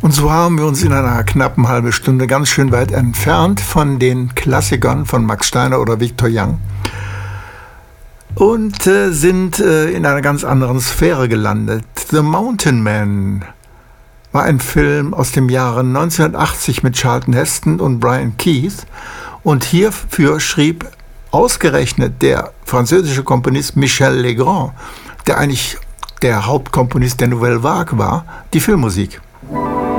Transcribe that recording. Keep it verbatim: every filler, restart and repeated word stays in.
Und so haben wir uns in einer knappen halben Stunde ganz schön weit entfernt von den Klassikern von Max Steiner oder Victor Young und äh, sind äh, in einer ganz anderen Sphäre gelandet. The Mountain Man war ein Film aus dem Jahre neunzehnhundertachtzig mit Charlton Heston und Brian Keith, und hierfür schrieb ausgerechnet der französische Komponist Michel Legrand, der eigentlich der Hauptkomponist der Nouvelle Vague war, die Filmmusik.